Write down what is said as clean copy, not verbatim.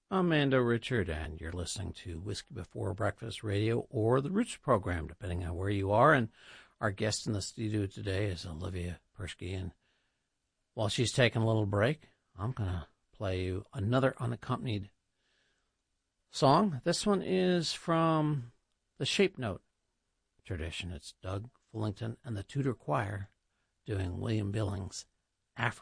Amanda Richard, and you're listening to Whiskey Before Breakfast Radio or the Roots program, depending on where you are. And our guest in the studio today is Olivia Pershke. And while she's taking a little break, I'm going to play you another unaccompanied song. This one is from the Shape Note tradition. It's Doug Fullington and the Tudor Choir doing William Billings' Africa.